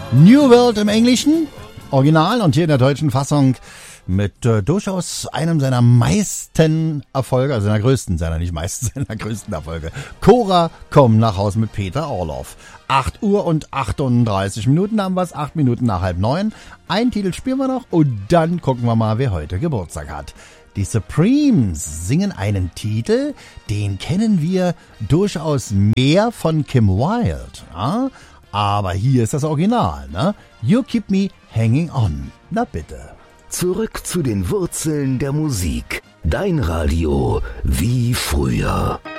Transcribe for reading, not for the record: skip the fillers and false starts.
New World im Englischen, Original, und hier in der deutschen Fassung mit durchaus einem seiner meisten Erfolge, also seiner größten, nicht meisten, seiner größten Erfolge. Cora, komm nach Haus mit Peter Orloff. 8 Uhr und 38 Minuten haben wir es, 8 Minuten nach 8:30. Einen Titel spielen wir noch und dann gucken wir mal, wer heute Geburtstag hat. Die Supremes singen einen Titel, den kennen wir durchaus mehr von Kim Wilde. Ja? Aber hier ist das Original, ne? You Keep Me Hanging On. Na bitte. Zurück zu den Wurzeln der Musik. Dein Radio wie früher.